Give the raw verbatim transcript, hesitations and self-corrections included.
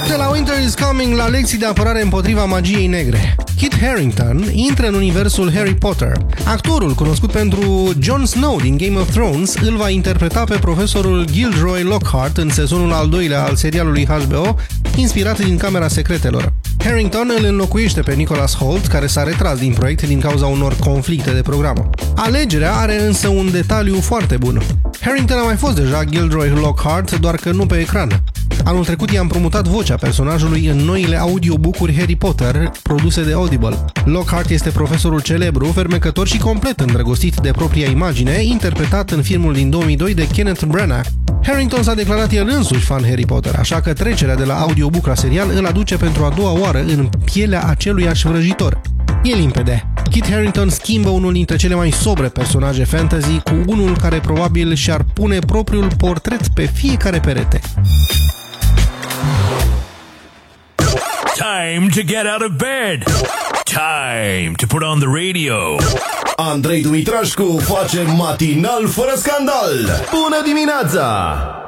De la Winter is Coming la lecții de apărare împotriva magiei negre. Kit Harington intră în universul Harry Potter. Actorul, cunoscut pentru Jon Snow din Game of Thrones, îl va interpreta pe profesorul Gilderoy Lockhart în sezonul al doilea al serialului H B O, inspirat din Camera Secretelor. Harington îl înlocuiește pe Nicholas Hoult, care s-a retras din proiect din cauza unor conflicte de programă. Alegerea are însă un detaliu foarte bun. Harington a mai fost deja Gilderoy Lockhart, doar că nu pe ecran. Anul trecut i-a împrumutat vocea personajului în noile audiobook-uri Harry Potter produse de Audible. Lockhart este profesorul celebru, fermecător și complet îndrăgostit de propria imagine, interpretat în filmul din două mii doi de Kenneth Branagh. Harington s-a declarat el însuși fan Harry Potter, așa că trecerea de la audiobook la serial îl aduce pentru a doua oară în pielea aceluiași vrăjitor. E limpede. Kit Harington schimbă unul dintre cele mai sobre personaje fantasy cu unul care probabil și-ar pune propriul portret pe fiecare perete. Time to get out of bed. Time to put on the radio. Andrei Dumitrașcu face matinal fără scandal. Bună dimineața!